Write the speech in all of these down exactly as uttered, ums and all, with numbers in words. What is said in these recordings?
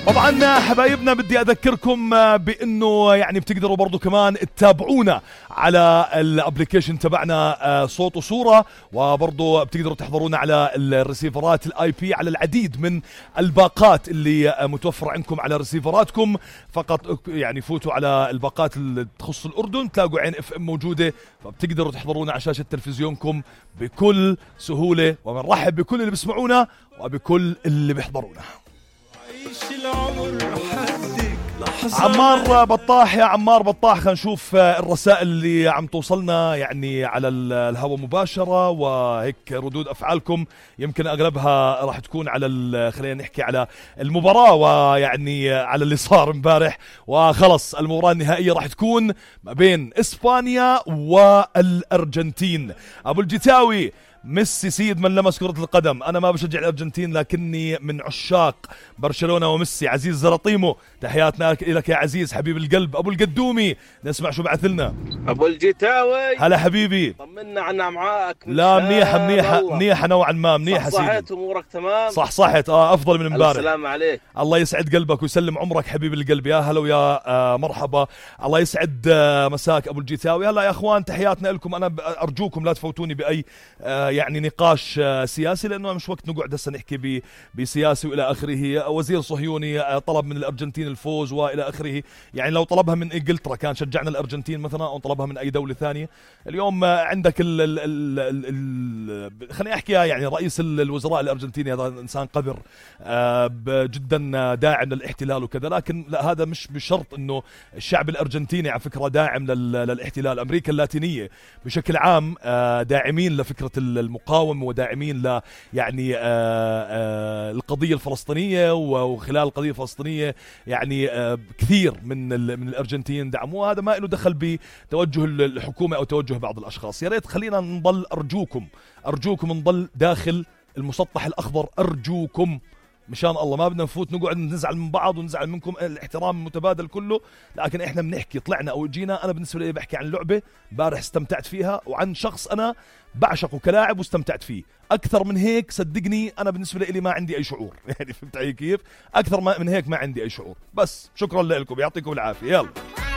طبعا حبايبنا بدي اذكركم بانه يعني بتقدروا برضو كمان تتابعونا على الابليكيشن تبعنا صوت وصورة، وبرضو بتقدروا تحضرونا على الريسيفرات الاي بي على العديد من الباقات اللي متوفرة عندكم على ريسيفراتكم. فقط يعني فوتوا على الباقات اللي تخص الاردن تلاقوا عين اف ام موجودة، فبتقدروا تحضرونا على شاشة تلفزيونكم بكل سهولة. وبنرحب بكل اللي بيسمعونا وبكل اللي بيحضرونا. عمار بطاح يا عمار بطاح، خلينا نشوف الرسائل اللي عم توصلنا يعني على الهواء مباشرة، وهيك ردود أفعالكم يمكن أغلبها راح تكون على خلينا نحكي على المباراة، ويعني على اللي صار امبارح. وخلص المباراة النهائية راح تكون ما بين إسبانيا والأرجنتين. أبو الجتاوي: ميسي سيد من لمس كرة القدم. أنا ما بشجع الأرجنتين لكني من عشاق برشلونة وميسي. عزيز زرطيمو: تحياتنا لك يا عزيز حبيب القلب. أبو القدومي: نسمع شو بعث لنا. أبو الجتاوي: هلا حبيبي، طمنا عنا معاك. لا منيحة منيحة منيحة نوعا ما منيحة سيدي. صحيت أمورك تمام؟ صح صحت آه أفضل من امبارح. السلام عليك. الله يسعد قلبك ويسلم عمرك حبيب القلب. يا هلا ويا آه مرحبا. الله يسعد آه مساك أبو الجتاوي. هلا يا أخوان تحياتنا لكم. أنا أرجوكم لا تفوتوني بأي آه يعني نقاش آه سياسي، لأنه مش وقت نقعد هسه نحكي بسياسي وإلى آخره. وزير صهيوني آه طلب من الأرجنتين الفوز وإلى آخره. يعني لو طلبها من إنجلترا كان شجعنا الأرجنتين مثلا، أو طلبها من أي دولة ثانية. اليوم آه عندك ال ال ال ال ال خليني أحكيها يعني رئيس الوزراء الأرجنتيني هذا إنسان قذر آه جدا داعم للاحتلال وكذا، لكن لا هذا مش بشرط إنه الشعب الأرجنتيني على فكرة داعم للاحتلال. أمريكا اللاتينية بشكل عام آه داعمين لفكرة المقاومة وداعمين ل يعني آه آه القضية الفلسطينية، وخلال القضية الفلسطينية يعني آه كثير من من الأرجنتين دعموها. هذا ما له دخل بتوجه الحكومة أو توجه بعض الأشخاص. يا ريت خلينا نضل أرجوكم أرجوكم نضل داخل المسطح الأخضر أرجوكم مشان الله. ما بدنا نفوت نقعد نزعل من بعض ونزعل منكم، الاحترام المتبادل كله. لكن احنا بنحكي طلعنا او جينا. انا بالنسبه لي بحكي عن لعبه امبارح استمتعت فيها، وعن شخص انا بعشقه كلاعب واستمتعت فيه. اكثر من هيك صدقني انا بالنسبه لي ما عندي اي شعور. يعني فهمت علي كيف؟ اكثر من هيك ما عندي اي شعور. بس شكرا لكم، يعطيكم العافيه. يلا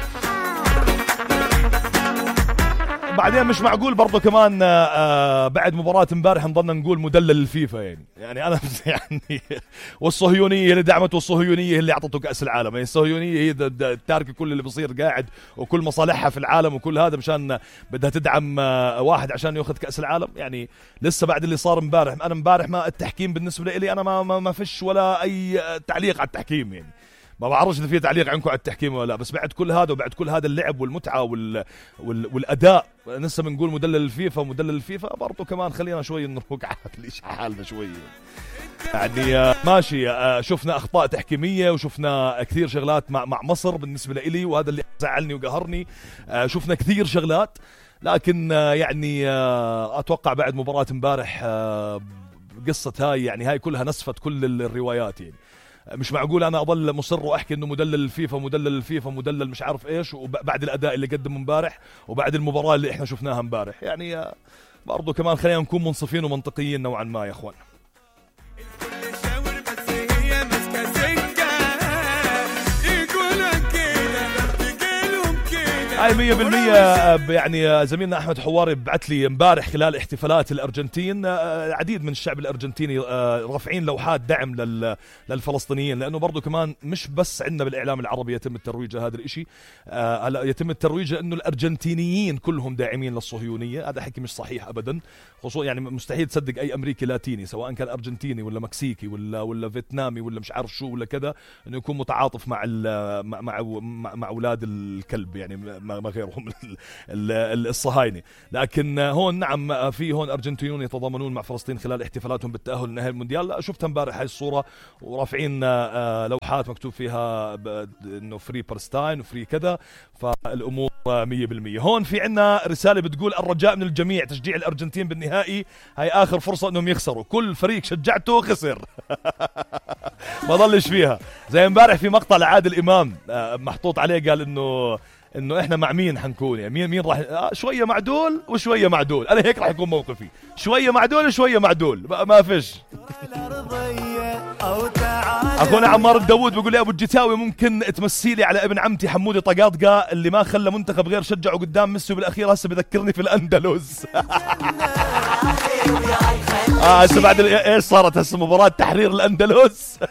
بعدين مش معقول برضو كمان آه بعد مباراة امبارح نضلنا نقول مدلل الفيفا. يعني يعني انا يعني والصهيونية اللي دعمته، الصهيونية اللي اعطته كأس العالم. يعني الصهيونية هي تاركة كل اللي بصير قاعد وكل مصالحها في العالم وكل هذا مشان بدها تدعم آه واحد عشان ياخذ كأس العالم. يعني لسه بعد اللي صار امبارح، انا امبارح ما التحكيم بالنسبة لي انا ما ما, ما فيش ولا اي تعليق على التحكيم. يعني ما بعرفش إذا في تعليق عندكم على التحكيم ولا لا، بس بعد كل هذا وبعد كل هذا اللعب والمتعة وال... وال... والأداء لسه بنقول مدلل الفيفا ومدلل الفيفا برضو كمان. خلينا شوي نروق على ليش حالنا شوي. يعني ماشي شفنا أخطاء تحكيمية وشفنا كثير شغلات مع مع مصر بالنسبة لإلي، وهذا اللي زعلني وقهرني. شفنا كثير شغلات، لكن يعني أتوقع بعد مباراة امبارح قصة هاي يعني هاي كلها نسفت كل الروايات. يعني مش معقول انا اضل مصر واحكي انه مدلل الفيفا مدلل الفيفا مدلل مش عارف ايش، وبعد الاداء اللي قدمه امبارح وبعد المباراة اللي احنا شفناها امبارح. يعني برضو كمان خلينا نكون منصفين ومنطقيين نوعا ما يا اخوان. هاي مية بالمية. يعني زميلنا أحمد حواري بعت لي امبارح خلال احتفالات الأرجنتين العديد من الشعب الأرجنتيني رافعين لوحات دعم للفلسطينيين، لأنه برضو كمان مش بس عندنا بالإعلام العربي يتم الترويج هذا الإشي. يتم الترويج أنه الأرجنتينيين كلهم داعمين للصهيونية. هذا حكي مش صحيح أبدا. خصوصا يعني مستحيل تصدق أي أمريكي لاتيني سواء كان أرجنتيني ولا مكسيكي ولا ولا فيتنامي ولا مش عارف شو ولا كذا إنه يكون متعاطف مع مع مع, مع أولاد الكلب يعني ما غيرهم الصهاينة. لكن هون نعم في هون أرجنتينيون يتضامنون مع فلسطين خلال احتفالاتهم بالتأهل لنهائي المونديال. شفتها امبارح هاي الصورة ورافعين لوحات مكتوب فيها إنه فري برستاين وفري كذا. فالأمور مية بالمية. هون في عنا رسالة بتقول الرجاء من الجميع تشجيع الأرجنتين بالنهائي، هاي آخر فرصة إنهم يخسروا. كل فريق شجعته خسر. ما ضلش فيها. زي امبارح في مقطع لعادل إمام محطوط عليه قال إنه انه احنا مع مين حنكون. يعني مين مين راح آه شويه معدول وشويه معدول. انا هيك راح يكون موقفي، شويه معدول وشويه معدول، ما فيش. اخونا عمار الداوود بيقول لي ابو الجتاوي ممكن تمسي لي على ابن عمتي حمودي طقاطقه اللي ما خلى منتخب غير شجعه قدام ميسي بالاخير هسه بذكرني في الاندلس. اه هسه بعد ايش صارت هسه مباراه تحرير الاندلس.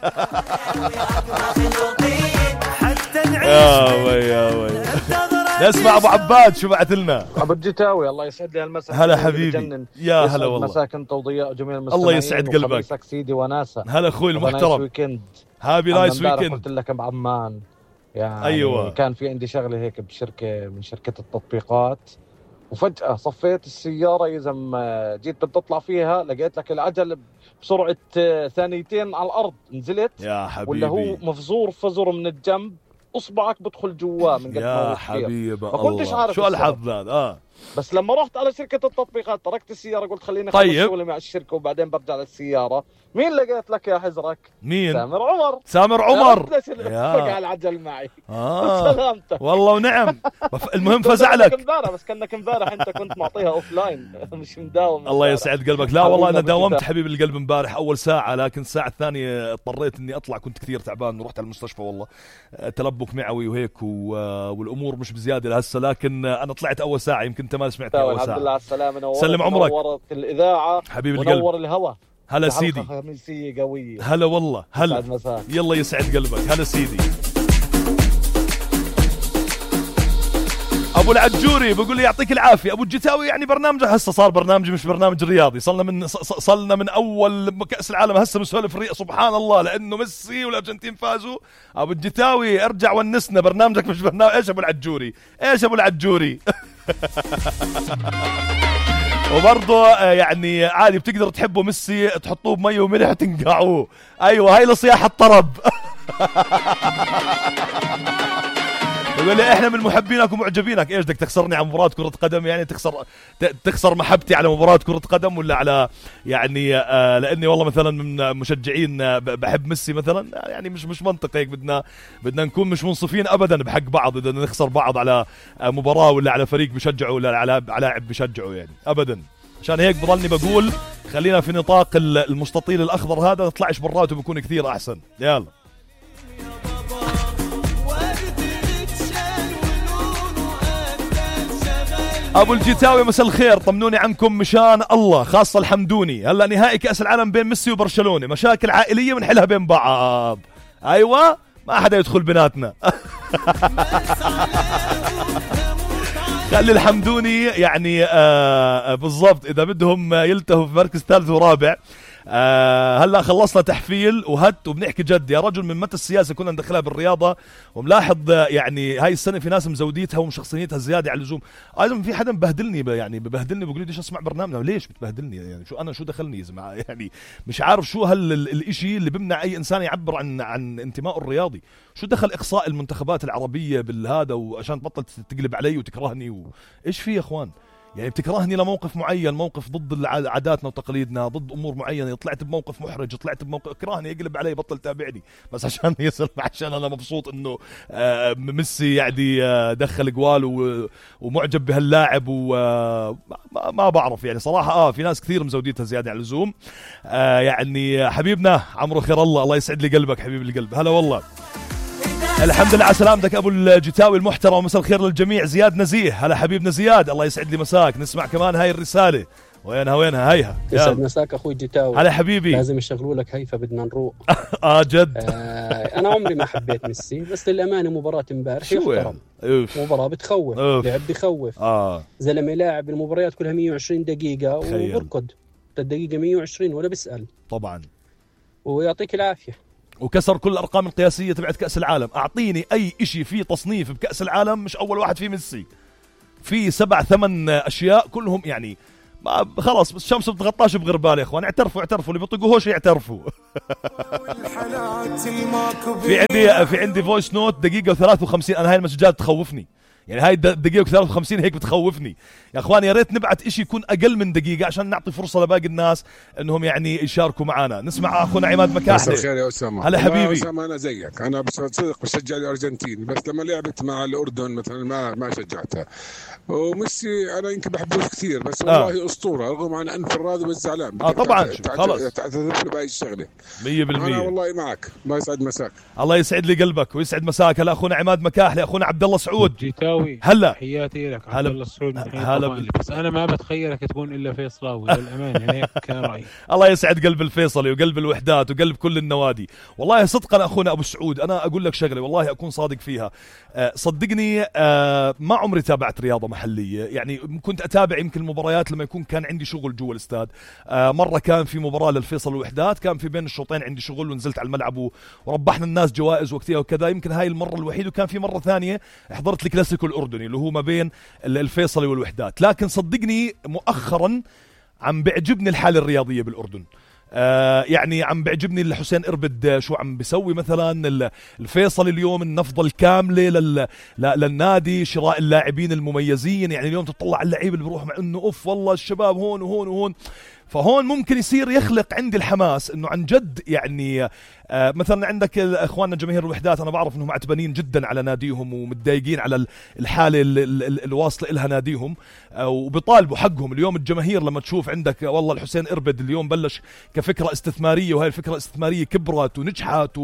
يا وي يا وي. نسمع ابو عباد شو بعث لنا. ابو الجتاوي الله يسعد لي هالمساء. هلا حبيبي يا هلا والله. مساك انت وضياء جميع المستمعين. الله يسعد قلبك. سيدي وناسه. هلا اخوي المحترم. ويكند. هابي نايس ويكند. قلت لك بعمان يعني ايوه كان في عندي شغله هيك بشركه من شركه التطبيقات وفجاه صفيت السياره يا زلمه جيت بدي اطلع فيها لقيت لك العجل بسرعه ثانيتين على الارض نزلت يا حبيبي ولا هو مفزور فزر من الجنب اصبعك بدخل جواه من قد ما هو يا حبيبي ما كنتش عارف شو الحظ هذا. اه بس لما رحت على شركه التطبيقات تركت السياره قلت خليني طيب. اخلص شغلي مع الشركه وبعدين برجع للسياره. مين لقيت لك يا حزرك؟ مين؟ سامر عمر. سامر عمر يا العجل معي. اه سلامتك والله ونعم. المهم فزع لك بس كانك امبارح انت كنت معطيها اوف لاين مش مداوم. الله يسعد قلبك. لا والله انا داومت حبيبي القلب امبارح اول ساعه لكن الساعه الثانيه اضطريت اني اطلع كنت كثير تعبان ورحت على المستشفى والله تلبك معوي وهيك والامور مش بزياده لهسه لكن انا طلعت اول ساعه يمكن انت ما سمعت اول ساعه. الحمد لله على السلامه. نورت سلم عمرك. نورت الاذاعه حبيب القلب. ونور الهواء. هلا سيدي. خميسيه قويه. هلا والله هلا. يلا يسعد قلبك. هلا سيدي. ابو العجوري بقول لي يعطيك العافيه ابو الجتاوي يعني برنامج هسه صار برنامج مش برنامج رياضي. صلنا من صلنا من اول كاس العالم هسه بنسولف رياض سبحان الله لانه ميسي والارجنتين فازوا. ابو الجتاوي ارجع ونسنا برنامجك مش برنامج. ايش ابو العجوري ايش ابو العجوري. وبرضه يعني عادي بتقدر تحبوا ميسي تحطوه بمي وملح وتنقعوه. ايوه هاي لصياح الطرب. يقول لي احنا من محبينك ومعجبينك. ايش بدك تخسرني على مباراة كرة قدم يعني تخسر تخسر محبتي على مباراة كرة قدم ولا على يعني آه لاني والله مثلا من مشجعين آه بحب ميسي مثلا يعني مش مش منطقي هيك. بدنا بدنا نكون مش منصفين ابدا بحق بعض اذا نخسر بعض على آه مباراة ولا على فريق بشجعه ولا على على لاعب بشجعه يعني ابدا. عشان هيك بضلني بقول خلينا في نطاق المستطيل الاخضر هذا نطلعش براته بيكون كثير احسن. يلا ابو الجتاوي مساء الخير طمنوني عنكم مشان الله خاصه الحمدوني. هلا نهائي كاس العالم بين ميسي وبرشلونه مشاكل عائليه بنحلها بين بعض. ايوه ما حدا يدخل بيناتنا. خلي الحمدوني يعني آه بالضبط اذا بدهم يلتهوا في مركز ثالث ورابع. آه هلا خلصنا تحفيل وهت وبنحكي جد يا رجل. من متى السياسه كنا ندخلها بالرياضه وملاحظ يعني هاي السنه في ناس مزوديتها ومشخصنيتها زياده على اللزوم. ايضا في حدا مبهدلني يعني ببهدلني بقول لي ليش اسمع برنامجنا. ليش بتبهدلني يعني شو انا شو دخلني يعني مش عارف شو هال الاشي اللي بمنع اي انسان يعبر عن عن انتمائه الرياضي. شو دخل اقصاء المنتخبات العربيه بالهذا وعشان تبطل تقلب علي وتكرهني وايش في يا اخوان يعني بتكرهني لموقف معين موقف ضد عاداتنا وتقاليدنا ضد امور معينه. طلعت بموقف محرج طلعت بموقف اكرهني يقلب علي بطل تابعني بس عشان يصل عشان انا مبسوط انه آه ميسي يعني آه دخل جوال ومعجب بهاللاعب وما ما بعرف يعني صراحه اه في ناس كثير مزوديتها زياده عن اللزوم. آه يعني حبيبنا عمرو خير الله الله يسعد لي قلبك حبيب القلب. هلا والله. الحمد لله على سلامتك ابو الجتاوي المحترم. مساء الخير للجميع. زياد نزيه هلا حبيبنا زياد الله يسعد لي مساك. نسمع كمان هاي الرساله وينها وينها هيها. يسعد مساك اخوي الجتاوي. هلا حبيبي. لازم يشغلوا لك هيفا بدنا نروق. اه جد. آه انا عمري ما حبيت ميسي بس للامانه مباراه امبارح شو يحترم. مباراه بتخوف أوف. لعب بخوف. اه زلمه لاعب المباريات كلها مية وعشرين دقيقه وبركض الدقيقه مية وعشرين ولا بيسال طبعا. ويعطيك العافيه. وكسر كل الارقام القياسيه تبعت كاس العالم. اعطيني اي شيء في تصنيف بكاس العالم مش اول واحد فيه ميسي. في سبع ثمان اشياء كلهم يعني ما خلاص بس الشمس بتغطاش بغربال يا اخوان. اعترفوا اعترفوا اللي بيطقوهوش يعترفوا. في عندي في عندي فويس نوت دقيقه وثلاث وخمسين. انا هاي المسجات تخوفني يعني هاي الدقيقة وثلاثة وخمسين هيك بتخوفني يا اخوان. يا ريت نبعت اشي يكون اقل من دقيقة عشان نعطي فرصة لباقي الناس انهم يعني يشاركوا معنا. نسمع اخونا عماد مكاحلة. مساء الخير يا اسامة. هلا حبيبي. اسامة انا زيك، انا بصدق بشجع الارجنتين، بس لما لعبت مع الاردن مثلا ما ما شجعتها. وميسي انا يمكن بحبوش كثير، بس والله آه. اسطورة رغم عن انف الراضي والزعلان. اه طبعا خلص تعتذر له بهاي الشغلة مية بالمية. انا والله معك. الله يسعد مساك. الله يسعد لي قلبك ويسعد مساك. هلا اخونا عماد مكاحلة، اخونا عبد الله سعود جيتاوي. هلا تحياتي لك عبد الله سعود. هلا. بس انا ما بتخيلك تكون الا فيصلاوي للامانه، يعني هيك كان رايي. الله يسعد قلب الفيصلي وقلب الوحدات وقلب كل النوادي. والله صدقا اخونا ابو سعود انا اقول لك شغله والله اكون صادق فيها. أه صدقني أه ما عمري تابعت رياضه محليه، يعني كنت اتابع يمكن المباريات لما يكون كان عندي شغل جوا الاستاد. أه مره كان في مباراه للفيصل والوحدات، كان في بين الشوطين عندي شغل ونزلت على الملعب وربحنا الناس جوائز وقتها وكذا. يمكن هاي المره الوحيده، وكان في مره ثانيه حضرت الكلاسيكو الاردني اللي هو ما بين الفيصلي والوحدات. لكن صدقني مؤخرا عم بيعجبني الحالة الرياضية بالأردن. آه يعني عم بيعجبني الحسين إربد شو عم بيسوي. مثلا الفيصل اليوم النفضة الكاملة لل... للنادي، شراء اللاعبين المميزين. يعني اليوم تطلع على اللعيب اللي بروح مع انه اوف والله الشباب هون وهون وهون. فهون ممكن يصير يخلق عندي الحماس انه عن جد يعني آه مثلا عندك اخواننا جماهير الوحدات، انا بعرف انهم عتبانين جدا على ناديهم ومتضايقين على الحاله الواصله لها ناديهم، آه وبيطالبوا حقهم. اليوم الجماهير لما تشوف عندك والله الحسين إربد اليوم بلش كفكره استثماريه، وهي الفكره الاستثماريه كبرت ونجحت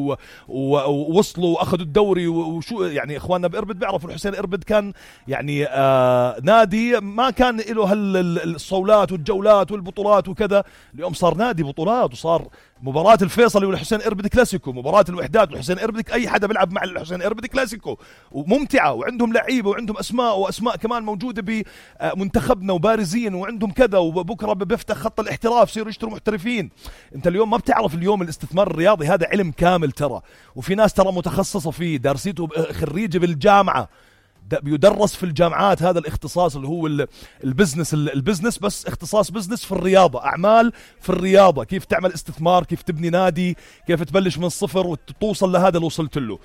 ووصلوا واخذوا الدوري وشو يعني. اخواننا بإربد بيعرفوا الحسين إربد كان يعني آه نادي ما كان له هالصولات والجولات والبطولات وكذا. اليوم صار نادي بطولات، وصار مباراة الفيصلي والحسين إربد كلاسيكو، مباراة الوحدات والحسين إربد أي حدا بيلعب مع الحسين إربد كلاسيكو، وممتعة وعندهم لعيبة وعندهم أسماء وأسماء كمان موجودة بمنتخبنا وبارزين وعندهم كذا. وبكرة بيفتح خط الاحتراف يصيروا يشتروا محترفين. أنت اليوم ما بتعرف اليوم الاستثمار الرياضي هذا علم كامل ترى، وفي ناس ترى متخصصة فيه دارسيته خريجة بالجامعة بيدرس في الجامعات هذا الاختصاص اللي هو البزنس البزنس بس اختصاص بزنس في الرياضة، أعمال في الرياضة، كيف تعمل استثمار، كيف تبني نادي، كيف تبلش من الصفر وتوصل لهذا اللي وصلت له.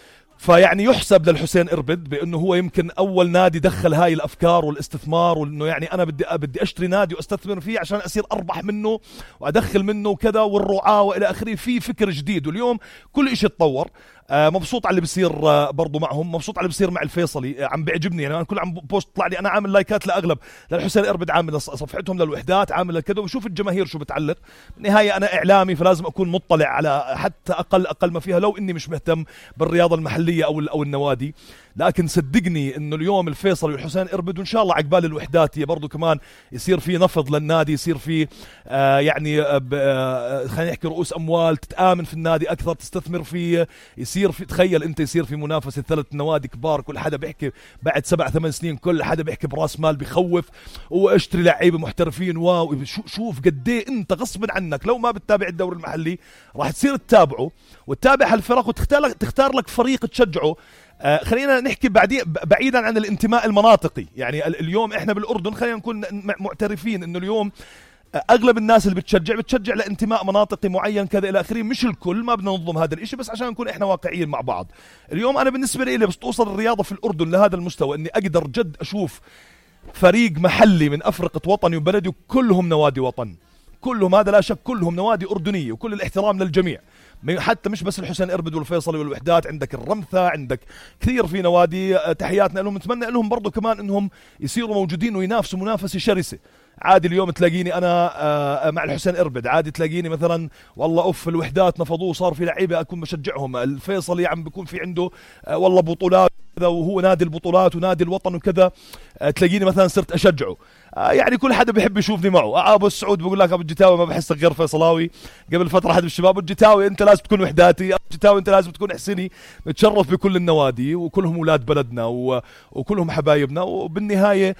فيعني يحسب للحسين إربد بأنه هو يمكن أول نادي دخل هاي الأفكار والاستثمار، وأنه يعني أنا بدي بدي أشتري نادي وأستثمر فيه عشان أصير أربح منه وأدخل منه وكذا والرعاة وإلى آخره. في فكر جديد، واليوم كل إشي تطور. آه مبسوط على اللي بيصير آه برضو معهم، مبسوط على اللي بيصير مع الفيصلي. آه عم بيعجبني يعني. أنا كل عم بوست طلع لي أنا عامل لايكات لأغلب للحسين إربد، عامل صفحتهم للوحدات، عامل كذا، وبشوف الجماهير شو بتعلق. بالنهاية أنا إعلامي فلازم أكون مطلع على حتى أقل أقل ما فيها، لو إني مش مهتم بالرياضة المحلية أو أو النوادي. لكن صدقني إنه اليوم الفيصلي والحسين إربد وإن شاء الله عقبال الوحدات هي برضو كمان يصير في نفض للنادي، يصير في آه يعني آه خلينا نحكي رؤوس أموال تتآمن في النادي أكثر، تستثمر فيه، يصير في تخيل أنت يصير في منافسة ثلاث نوادي كبار، كل حدا بيحكي بعد سبع ثمان سنين كل حدا بيحكي براس مال بيخوف، واشتري لعيبة محترفين. واو شوف قديه أنت غصب عنك لو ما بتتابع الدوري المحلي راح تصير تتابعه وتتابع هالفرق وتختار تختار لك فريق تشجعه. آه خلينا نحكي بعدين بعيدا عن الانتماء المناطقي. يعني اليوم احنا بالاردن خلينا نكون معترفين انه اليوم اغلب الناس اللي بتشجع بتشجع لانتماء مناطقي معين كذا الى اخره، مش الكل، ما بدنا نظلم هذا الاشي، بس عشان نكون احنا واقعيين مع بعض. اليوم انا بالنسبه لي بس توصل الرياضه في الاردن لهذا المستوى اني اقدر جد اشوف فريق محلي من افرقه وطني وبلدي وكلهم نوادي وطن، كلهم هذا لا شك كلهم نوادي اردنيه، وكل الاحترام للجميع، حتى مش بس الحسين إربد والفيصلي والوحدات، عندك الرمثة، عندك كثير في نوادي. تحياتنا لهم، نتمنى لهم برضو كمان انهم يصيروا موجودين وينافسوا منافسة شرسة. عادي اليوم تلاقيني انا مع الحسين إربد، عادي تلاقيني مثلا والله اوف الوحدات نفضوه صار في لعيبه اكون بشجعهم، الفيصلي عم بيكون في عنده والله بطولات كذا وهو نادي البطولات ونادي الوطن وكذا، تلاقيني مثلا صرت اشجعه. يعني كل حدا بيحب يشوفني معه. ابو السعود بقول لك ابو الجتاوي ما بحسك غير فيصلاوي. قبل فتره حد من الشباب ابو الجتاوي انت لازم تكون وحداتي، ابو الجتاوي انت لازم تكون حسيني. متشرف بكل النوادي وكلهم اولاد بلدنا و... وكلهم حبايبنا. وبالنهايه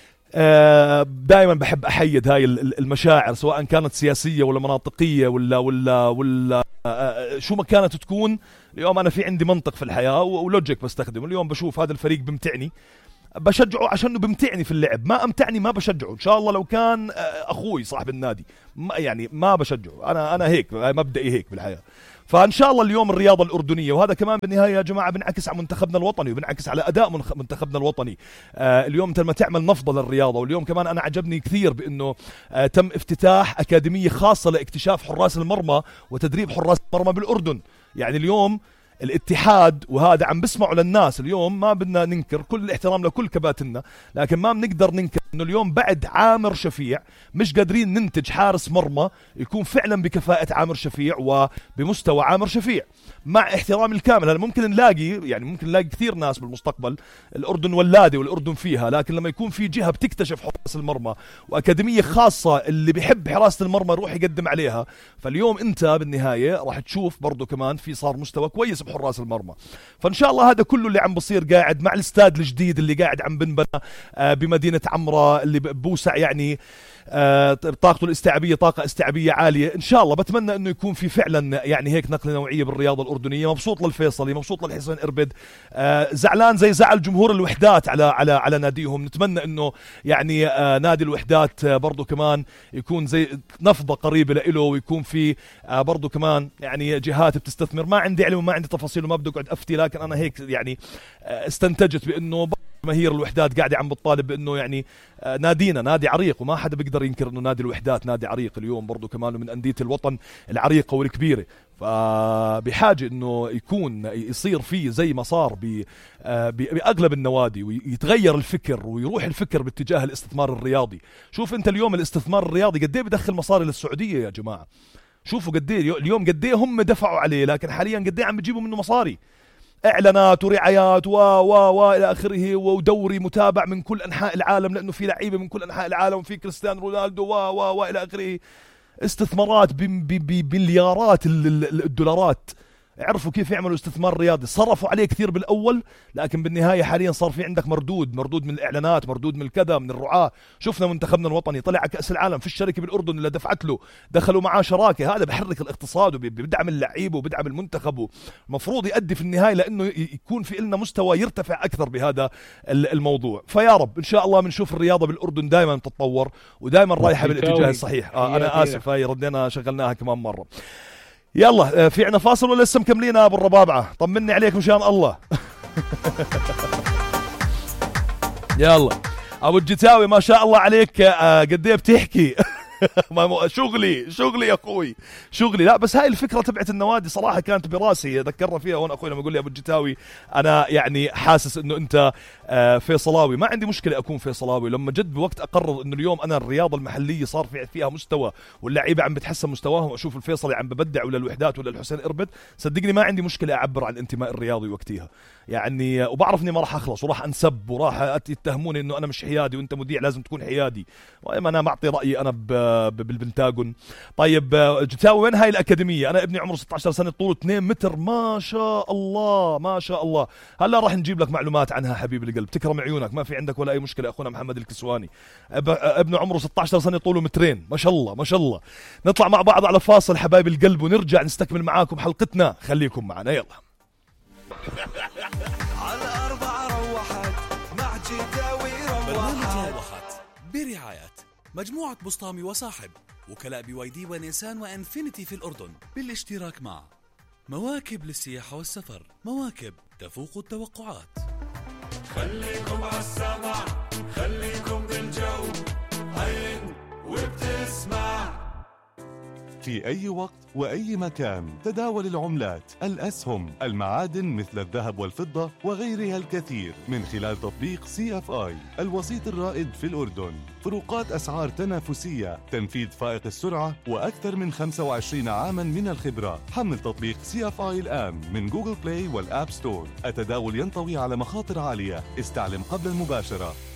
دائما بحب احيد هاي المشاعر سواء كانت سياسيه ولا مناطقيه ولا ولا ولا شو ما كانت تكون. اليوم انا في عندي منطق في الحياه ولوجيك بستخدمه. اليوم بشوف هذا الفريق بمتعني بشجعه عشانه بمتعني في اللعب، ما امتعني ما بشجعه. ان شاء الله لو كان اخوي صاحب النادي ما يعني ما بشجعه. انا انا هيك مبدئي هيك بالحياه. فإن شاء الله اليوم الرياضة الأردنية، وهذا كمان بالنهاية يا جماعة بنعكس على منتخبنا الوطني وبنعكس على أداء منتخبنا الوطني. آه اليوم أنت لما تعمل نفضة للرياضة، واليوم كمان أنا عجبني كثير بأنه آه تم افتتاح أكاديمية خاصة لاكتشاف حراس المرمى وتدريب حراس المرمى بالأردن. يعني اليوم الاتحاد، وهذا عم بسمعوا للناس اليوم، ما بدنا ننكر، كل الاحترام لكل كباتننا، لكن ما بنقدر ننكر انه اليوم بعد عامر شفيع مش قادرين ننتج حارس مرمى يكون فعلا بكفاءة عامر شفيع وبمستوى عامر شفيع. مع احترامي الكامل، هلا ممكن نلاقي يعني ممكن نلاقي كثير ناس بالمستقبل، الأردن ولادة والأردن فيها، لكن لما يكون في جهة بتكتشف حراس المرمى وأكاديمية خاصة اللي بيحب حراسة المرمى يروح يقدم عليها، فاليوم أنت بالنهاية راح تشوف برضو كمان في صار مستوى كويس بحراس المرمى. فإن شاء الله هذا كله اللي عم بصير قاعد مع الاستاد الجديد اللي قاعد عم بنبنى بمدينة عمرة اللي بوسع يعني آه طاقته الاستيعابية طاقة استيعابية عالية. إن شاء الله بتمنى إنه يكون في فعلا يعني هيك نقلة نوعية بالرياضة الأردنية. مبسوط للفيصلي، مبسوط للحسين إربد، آه زعلان زي زعل جمهور الوحدات على على على ناديهم. نتمنى إنه يعني آه نادي الوحدات آه برضو كمان يكون زي نفضة قريبة له، ويكون في آه برضو كمان يعني جهات بتستثمر. ما عندي علم وما عندي تفاصيل وما بدي أقعد أفتي، لكن أنا هيك يعني آه استنتجت بإنه جماهير الوحدات قاعدة عم بتطالب بأنه يعني نادينا نادي عريق، وما حدا بيقدر ينكر أنه نادي الوحدات نادي عريق اليوم برضو كمان من أندية الوطن العريقة والكبيرة. فبحاجة أنه يكون يصير فيه زي ما صار بأغلب النوادي، ويتغير الفكر ويروح الفكر باتجاه الاستثمار الرياضي. شوف أنت اليوم الاستثمار الرياضي قد ايه بدخل مصاري للسعودية يا جماعة. شوفوا قد ايه اليوم قد ايه هم دفعوا عليه، لكن حاليا قد ايه عم بيجيبوا منه مصاري، اعلانات ورعايات و و و الى اخره، ودوري متابع من كل انحاء العالم لانه في لعيبه من كل انحاء العالم، في كريستيانو رونالدو و و والى اخره. استثمارات بمليارات الدولارات. عرفوا كيف يعملوا استثمار رياضي، صرفوا عليه كثير بالاول، لكن بالنهايه حاليا صار في عندك مردود، مردود من الاعلانات، مردود من الكذا، من الرعاه. شفنا منتخبنا الوطني طلع على كاس العالم، في الشركه بالاردن اللي دفعت له دخلوا معاه شراكه، هذا بحرك الاقتصاد وبيدعم اللعيبه وبيدعم المنتخب، ومفروض يؤدي في النهايه لانه يكون في لنا مستوى يرتفع اكثر بهذا الموضوع. فيا رب ان شاء الله بنشوف الرياضه بالاردن دائما تتطور ودائما رايحه بالاتجاه الصحيح. آه انا اسف هاي ردينا شغلناها كمان مره. يلا في عنا فاصل ولا لسه مكملين ابو الربابعه؟ طمني عليك مشان الله. يلا ابو الجتاوي ما شاء الله عليك، آه قد ايه بتحكي. شغلي شغلي يا اخوي شغلي. لا بس هاي الفكره تبعت النوادي صراحه كانت براسي، ذكرنا فيها وانا اخوي لما يقول لي ابو الجتاوي انا يعني حاسس انه انت فيصلاوي. ما عندي مشكله اكون فيصلاوي لما جد بوقت اقرر انه اليوم انا الرياضه المحليه صار فيها مستوى واللعيبه عم بتحسن مستواهم، واشوف الفيصلي عم ببدع ولا الوحدات ولا الحسين إربد، صدقني ما عندي مشكله اعبر عن الانتماء الرياضي وقتها يعني. وبعرف اني ما راح اخلص وراح انسب وراح يتهموني انه انا مش حيادي وانت مذيع لازم تكون حيادي، وانا انا معطي رايي انا بالبنتاغون. طيب جتاوي وين هاي الاكاديميه؟ انا ابني عمره ستة عشر سنه، طوله اثنين متر، ما شاء الله ما شاء الله. هلا راح نجيب لك معلومات عنها حبيب القلب، تكرم عيونك، ما في عندك ولا اي مشكله. اخونا محمد الكسواني ابنه عمره ستة عشر سنه، طوله مترين، ما شاء الله ما شاء الله. نطلع مع بعض على فاصل حبايب القلب ونرجع نستكمل معاكم حلقتنا، خليكم معنا يلا. على أربعة روحت مع جتاوي روحت برعاية مجموعة بسطامي وصاحب، وكلاء بي واي دي ونيسان وانفينيتي في الأردن، بالاشتراك مع مواكب للسياحة والسفر، مواكب تفوق التوقعات. خليكم عالسمع، خليكم بالجو، عين وبتسمع. في أي وقت وأي مكان تداول العملات، الأسهم، المعادن مثل الذهب والفضة وغيرها الكثير من خلال تطبيق سي اف آي الوسيط الرائد في الأردن. فروقات أسعار تنافسية، تنفيذ فائق السرعة، وأكثر من خمسة وعشرين عاما من الخبرة. حمل تطبيق سي اف آي الآن من جوجل بلاي والآب ستور. التداول ينطوي على مخاطر عالية، استعلم قبل المباشرة.